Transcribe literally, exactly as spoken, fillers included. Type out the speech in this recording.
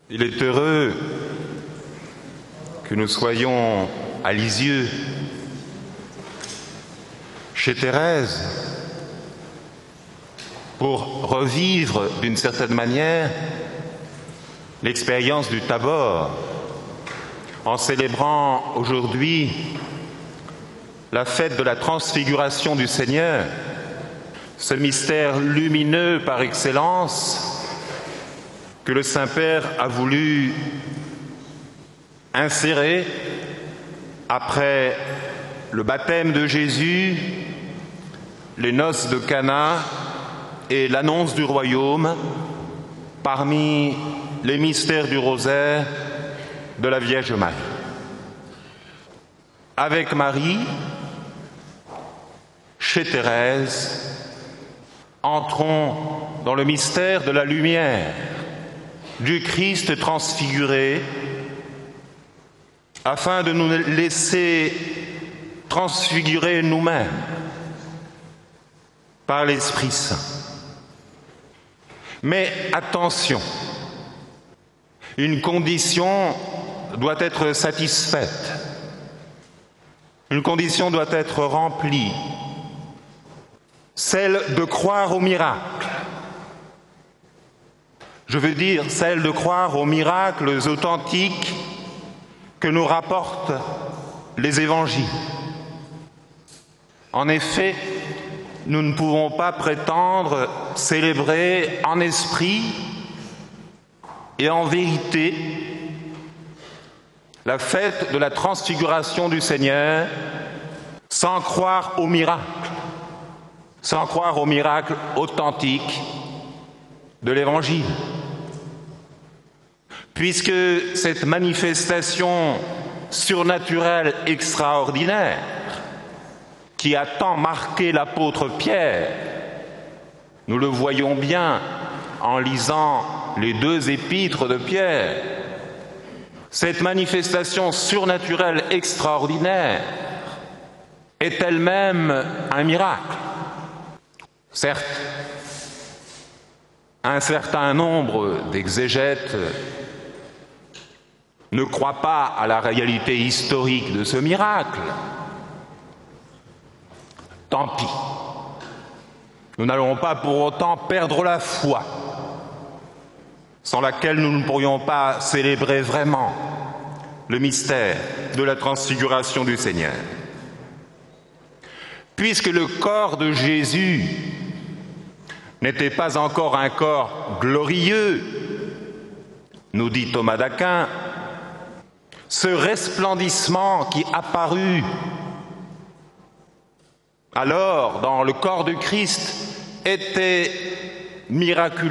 Il est heureux que nous soyons à Lisieux, chez Thérèse, pour revivre d'une certaine manière l'expérience du Tabor, en célébrant aujourd'hui la fête de la transfiguration du Seigneur, ce mystère lumineux par excellence que le Saint-Père a voulu insérer après le baptême de Jésus, les noces de Cana et l'annonce du royaume parmi les mystères du rosaire de la Vierge Marie. Avec Marie, chez Thérèse, entrons dans le mystère de la lumière, du Christ transfiguré, afin de nous laisser transfigurer nous-mêmes par l'Esprit Saint. Mais attention, une condition doit être satisfaite, une condition doit être remplie, celle de croire au miracle. Je veux dire celle de croire aux miracles authentiques que nous rapportent les évangiles. En effet, nous ne pouvons pas prétendre célébrer en esprit et en vérité la fête de la transfiguration du Seigneur sans croire au miracle, sans croire au miracle authentique de l'Évangile. Puisque cette manifestation surnaturelle extraordinaire qui a tant marqué l'apôtre Pierre, nous le voyons bien en lisant les deux épîtres de Pierre, cette manifestation surnaturelle extraordinaire est elle-même un miracle. Certes, un certain nombre d'exégètes ne croient pas à la réalité historique de ce miracle. Tant pis. Nous n'allons pas pour autant perdre la foi, sans laquelle nous ne pourrions pas célébrer vraiment le mystère de la transfiguration du Seigneur. Puisque le corps de Jésus n'était pas encore un corps glorieux, nous dit Thomas d'Aquin, ce resplendissement qui apparut alors dans le corps du Christ était miraculeux.